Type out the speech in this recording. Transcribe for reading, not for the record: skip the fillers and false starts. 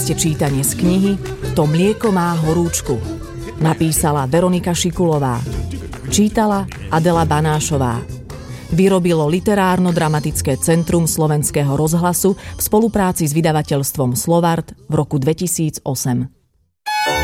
Počúvate čítanie z knihy To mlieko má horúčku. Napísala Veronika Šikulová. Čítala Adela Banášová. Vyrobilo Literárno-dramatické centrum Slovenského rozhlasu v spolupráci s vydavateľstvom Slovart v roku 2008.